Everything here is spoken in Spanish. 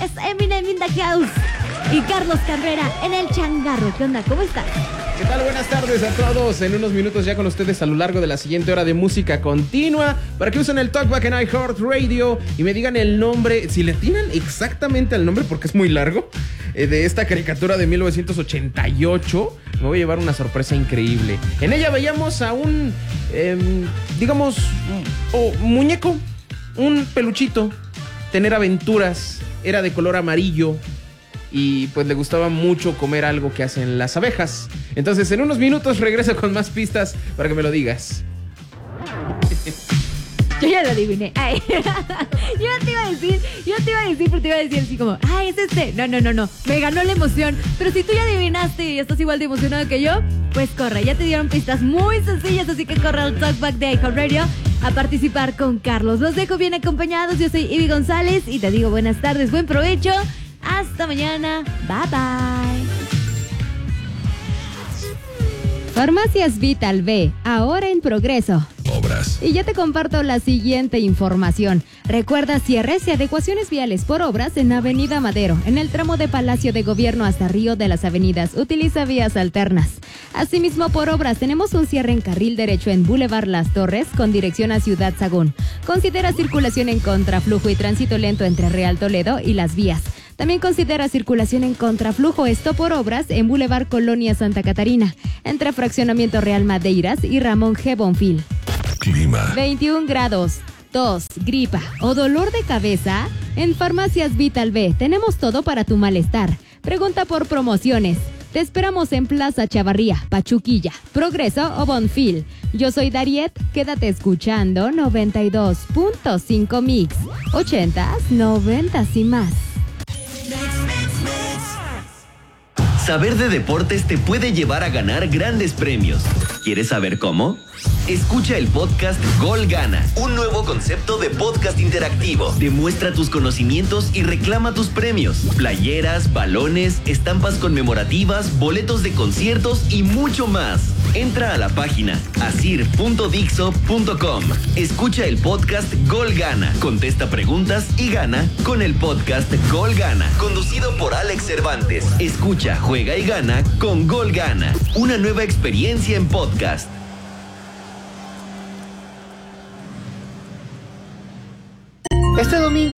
es Eminem in the house y Carlos Cabrera en el changarro. ¿Qué onda? ¿Cómo estás? ¿Qué tal? Buenas tardes a todos. En unos minutos ya con ustedes a lo largo de la siguiente hora de música continua para que usen el Talkback en iHeartRadio y me digan el nombre, si le atinan exactamente al nombre porque es muy largo, de esta caricatura de 1988. Me voy a llevar una sorpresa increíble. En ella veíamos a un, muñeco, un peluchito, tener aventuras, era de color amarillo. Y pues le gustaba mucho comer algo que hacen las abejas. Entonces en unos minutos regreso con más pistas para que me lo digas. Yo ya lo adiviné. Ay. Yo te iba a decir, pero te iba a decir así como, es este. No. Me ganó la emoción. Pero si tú ya adivinaste y estás igual de emocionado que yo, pues corre. Ya te dieron pistas muy sencillas, así que corre al Talkback de iHeartRadio a participar con Carlos. Los dejo bien acompañados. Yo soy Ivy González y te digo buenas tardes, buen provecho. Hasta mañana. Bye bye. Farmacias Vital B, ahora en progreso. Obras. Y ya te comparto la siguiente información. Recuerda cierres y adecuaciones viales por obras en Avenida Madero, en el tramo de Palacio de Gobierno hasta Río de las Avenidas. Utiliza vías alternas. Asimismo, por obras tenemos un cierre en carril derecho en Boulevard Las Torres con dirección a Ciudad Sagún. Considera circulación en contraflujo y tránsito lento entre Real Toledo y Las Vías. También considera circulación en contraflujo, esto por obras en Boulevard Colonia Santa Catarina, entre Fraccionamiento Real Madeiras y Ramón G. Bonfil. Clima. 21 grados. Tos, gripa o dolor de cabeza. En Farmacias Vital B tenemos todo para tu malestar. Pregunta por promociones. Te esperamos en Plaza Chavarría, Pachuquilla, Progreso o Bonfil. Yo soy Dariet, quédate escuchando 92.5 Mix, 80s, 90s y más. Saber de deportes te puede llevar a ganar grandes premios. ¿Quieres saber cómo? Escucha el podcast Gol Gana, un nuevo concepto de podcast interactivo. Demuestra tus conocimientos y reclama tus premios. Playeras, balones, estampas conmemorativas, boletos de conciertos y mucho más. Entra a la página asir.dixo.com. Escucha el podcast Gol Gana, contesta preguntas y gana con el podcast Gol Gana, conducido por Alex Cervantes. Escucha, juega y gana con Gol Gana, una nueva experiencia en podcast. Este domingo